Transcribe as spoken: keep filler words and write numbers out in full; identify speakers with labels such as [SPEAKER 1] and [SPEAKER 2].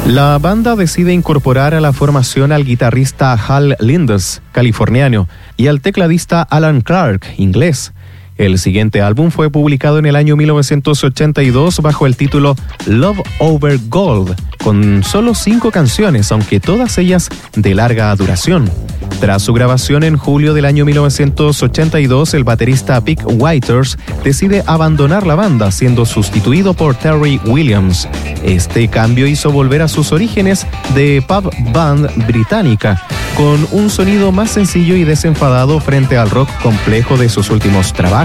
[SPEAKER 1] La banda decide incorporar a la formación al guitarrista Hal Lindes, californiano, y al tecladista Alan Clark, inglés. El siguiente álbum fue publicado en el año mil novecientos ochenta y dos bajo el título Love Over Gold, con solo cinco canciones, aunque todas ellas de larga duración. Tras su grabación en julio del año mil novecientos ochenta y dos, el baterista Vic Withers decide abandonar la banda, siendo sustituido por Terry Williams. Este cambio hizo volver a sus orígenes de pub band británica, con un sonido más sencillo y desenfadado frente al rock complejo de sus últimos trabajos.